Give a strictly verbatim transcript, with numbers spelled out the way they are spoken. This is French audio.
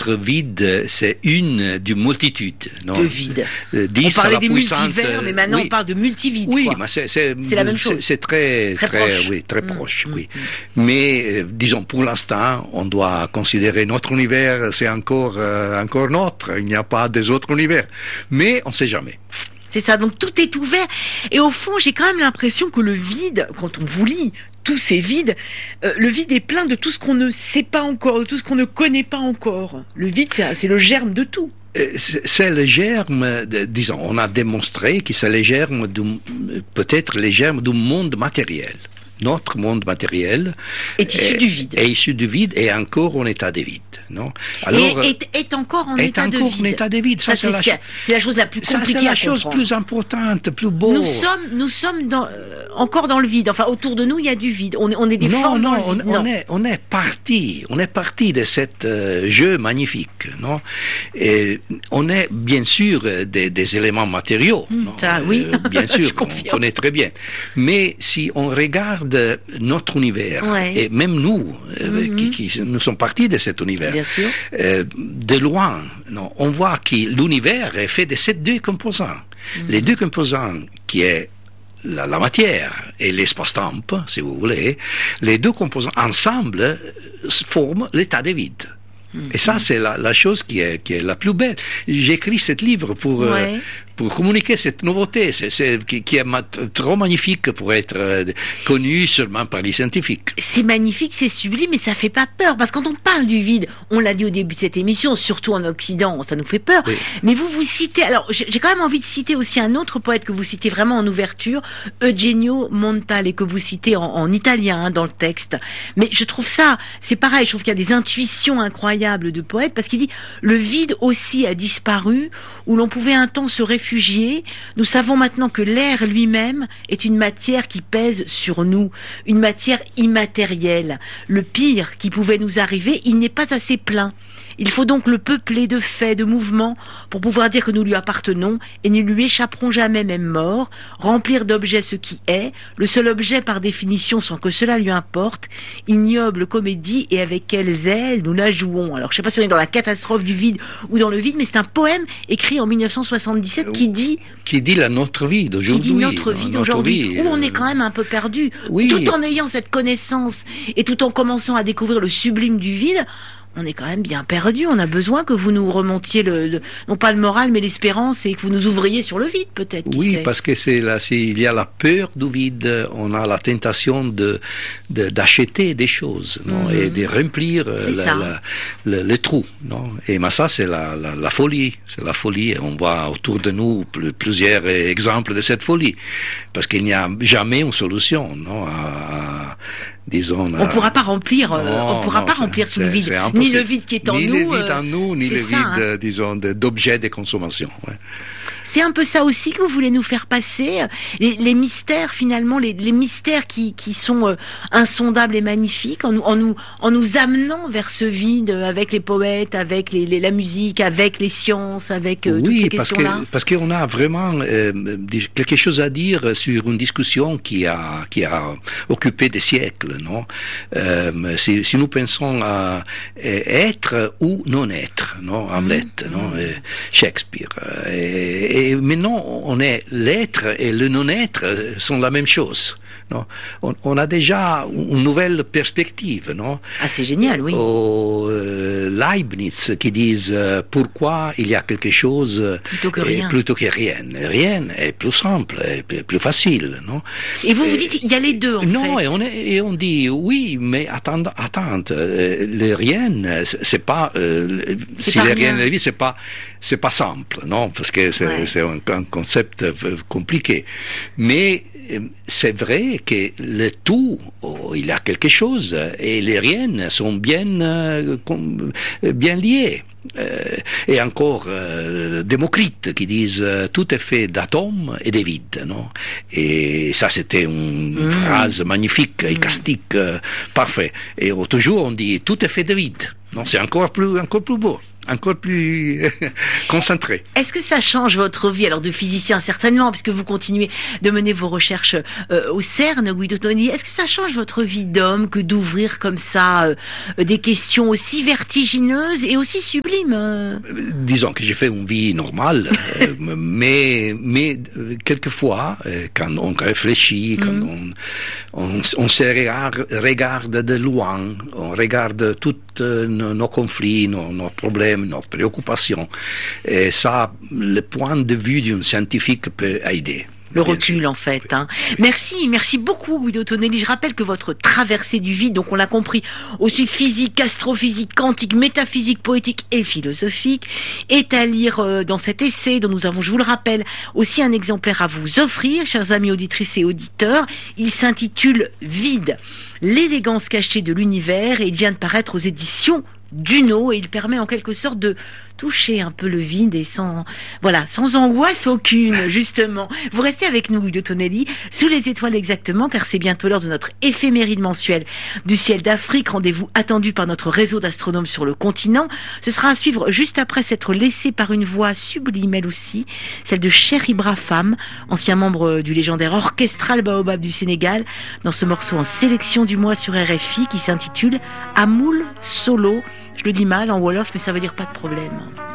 notre vide, c'est une d'une multitude. Non? De vides. Euh, on parlait des puissante, multivers, mais maintenant oui. on parle de multivides. Oui, quoi. mais c'est, c'est, c'est la même chose. C'est, c'est très, très, très, proche. Oui, très mmh, proche. Mmh, oui. mmh. Mais euh, disons, pour l'instant, on doit considérer notre univers, c'est encore, euh, encore notre. Il n'y a pas des autres univers. Mais on ne sait jamais. C'est ça, donc tout est ouvert. Et au fond, j'ai quand même l'impression que le vide, quand on vous lit tous ces vides, euh, le vide est plein de tout ce qu'on ne sait pas encore, de tout ce qu'on ne connaît pas encore. Le vide, c'est, c'est le germe de tout. C'est le germe, de, disons, on a démontré que c'est le germe, du, peut-être le germe du monde matériel. Notre monde matériel est issu est, du vide. Est issu du vide et encore en état de vide, non? Alors, et est, est encore en est état encore de vide. En état de vide. Ça, ça, c'est, c'est, la, c'est la chose la plus compliquée ça, c'est la à chose comprendre. Plus importante, plus beau. Nous sommes, nous sommes dans, euh, encore dans le vide. Enfin, autour de nous, il y a du vide. On est, on est des non, formes non, dans le vide. On, non, on est, on est parti, on est parti de cet euh, jeu magnifique, non? Et on est bien sûr des, des éléments matériaux, mmh, non? Ça, oui. Euh, bien sûr, on connaît très bien. Mais si on regarde notre univers, ouais. et même nous, euh, mm-hmm. qui, qui nous sommes partis de cet univers, bien sûr. Euh, de loin, non, on voit que l'univers est fait de ces deux composants. Mm-hmm. Les deux composants qui est la, la matière et l'espace-temps, si vous voulez, les deux composants ensemble forment l'état de vide. Et ça, c'est la, la chose qui est, qui est la plus belle. J'écris ce livre pour, ouais. euh, pour communiquer cette nouveauté, c'est, c'est, qui, qui est mat- trop magnifique pour être euh, connu seulement par les scientifiques. C'est magnifique, c'est sublime, mais ça fait pas peur. Parce que quand on parle du vide, on l'a dit au début de cette émission, surtout en Occident, ça nous fait peur. Oui. Mais vous, vous citez... Alors, j'ai, j'ai quand même envie de citer aussi un autre poète que vous citez vraiment en ouverture, Eugenio Montale, et que vous citez en, en italien hein, dans le texte. Mais je trouve ça... C'est pareil, je trouve qu'il y a des intuitions incroyables de poète, parce qu'il dit « Le vide aussi a disparu, où l'on pouvait un temps se réfugier. Nous savons maintenant que l'air lui-même est une matière qui pèse sur nous, une matière immatérielle. Le pire qui pouvait nous arriver, il n'est pas assez plein. Il faut donc le peupler de faits, de mouvements, pour pouvoir dire que nous lui appartenons et ne lui échapperons jamais, même morts, remplir d'objets ce qui est, le seul objet par définition sans que cela lui importe, ignoble comédie et avec quelles ailes nous la jouons. » Alors je ne sais pas si on est dans la catastrophe du vide ou dans le vide, mais c'est un poème écrit en dix-neuf cent soixante-dix-sept qui dit... Qui dit la notre vie d'aujourd'hui. Qui dit notre vie d'aujourd'hui, vie, où on est quand même un peu perdu, oui. tout en ayant cette connaissance et tout en commençant à découvrir le sublime du vide. On est quand même bien perdu. On a besoin que vous nous remontiez le, le non pas le moral, mais l'espérance, et que vous nous ouvriez sur le vide, peut-être. Oui, sait. Parce que c'est là, s'il y a la peur du vide, on a la tentation de, de d'acheter des choses, non, mmh. et de remplir la, la, le, le trou, non. Et mais ça, c'est la, la, la folie, c'est la folie. Et on voit autour de nous plusieurs exemples de cette folie, parce qu'il n'y a jamais une solution, non. À, disons, on ne pourra pas remplir, non, on pourra non, pas remplir tout le vide, ni le vide qui est en ni nous, ni le vide en nous, ni le ça, vide, hein. disons, de, d'objets de consommation. Ouais. C'est un peu ça aussi que vous voulez nous faire passer, les, les mystères finalement, les, les mystères qui, qui sont euh, insondables et magnifiques, en nous, en nous, en nous amenant vers ce vide avec les poètes, avec les, les, la musique, avec les sciences, avec euh, oui, toutes ces parce questions-là. Que, parce qu'on a vraiment euh, quelque chose à dire sur une discussion qui a, qui a occupé des siècles, non? Euh, si, si nous pensons à être ou non être, non? Hamlet, mmh. non? Et Shakespeare. Et, et maintenant, on est l'être et le non-être sont la même chose. Non, on, on a déjà une nouvelle perspective, non? Ah, c'est génial, oui. Au euh, Leibniz qui disent euh, pourquoi il y a quelque chose plutôt que rien. Plutôt que rien. Rien est plus simple, est plus, plus facile, non? Et vous vous dites il y a les deux en non, fait. Non, et on est, et on dit oui, mais attends, attends, euh, le rien, c'est pas euh, c'est si pas le rien rien, c'est pas c'est pas simple, non? Parce que c'est, ouais. c'est un, un concept compliqué, mais c'est vrai que le tout, oh, il y a quelque chose, et les riens sont bien, euh, com, bien liés. Euh, et encore euh, Démocrite qui disent euh, tout est fait d'atomes et de vide, non? Et ça c'était une mmh. phrase magnifique, mmh. écastique, euh, parfait. Et toujours on dit tout est fait de vide. Non, c'est encore plus, encore plus beau. encore plus concentré. Est-ce que ça change votre vie, alors de physicien certainement, puisque vous continuez de mener vos recherches euh, au CERN, Guido Tonelli, est-ce que ça change votre vie d'homme que d'ouvrir comme ça euh, des questions aussi vertigineuses et aussi sublimes euh... Disons que j'ai fait une vie normale, euh, mais, mais euh, quelquefois, euh, quand on réfléchit, quand mm. on, on, on se regarde, regarde de loin, on regarde tous euh, nos, nos conflits, nos, nos problèmes, nos préoccupations, et ça, le point de vue d'un scientifique peut aider. Le recul, sûr. En fait. Hein. Merci, merci beaucoup, Guido Tonelli. Je rappelle que votre traversée du vide, donc on l'a compris, aussi physique, astrophysique, quantique, métaphysique, poétique et philosophique, est à lire euh, dans cet essai dont nous avons, je vous le rappelle, aussi un exemplaire à vous offrir, chers amis auditrices et auditeurs. Il s'intitule Vide, l'élégance cachée de l'univers, et il vient de paraître aux éditions Duno, et il permet en quelque sorte de toucher un peu le vide et sans, voilà, sans angoisse aucune, justement. Vous restez avec nous, Guido Tonelli, sous les étoiles exactement, car c'est bientôt l'heure de notre éphéméride mensuelle du ciel d'Afrique, rendez-vous attendu par notre réseau d'astronomes sur le continent. Ce sera à suivre juste après s'être laissé par une voix sublime, elle aussi, celle de Cheikh Ibra Fam, ancien membre du légendaire Orchestral Baobab du Sénégal, dans ce morceau en sélection du mois sur R F I qui s'intitule Amoul Solo. Je le dis mal en Wolof, mais ça veut dire pas de problème.